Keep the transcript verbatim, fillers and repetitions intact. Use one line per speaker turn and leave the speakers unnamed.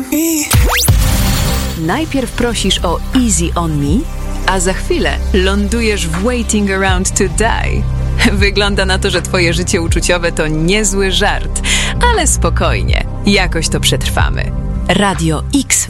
Najpierw prosisz o Easy on Me, a za chwilę lądujesz w Waiting Around to Die. Wygląda na to, że twoje życie uczuciowe to niezły żart, ale spokojnie, jakoś to przetrwamy. Radio X